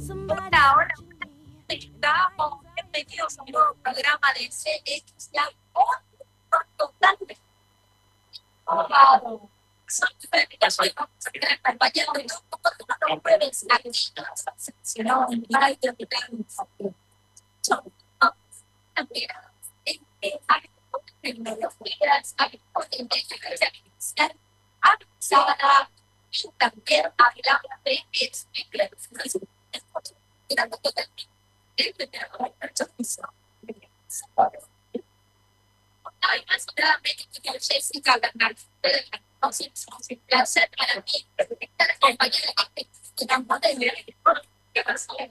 Hola, hola, estamos bienvenidos a un nuevo programa de CX Lab. Totalmente ocupado. Soy compañero de los jueves aquí, si no, en radio, que tengo un poco. Yo también hablaba de Jessica Bernal. Entonces, es un placer para mí estar acompañada de la modelo que pasó en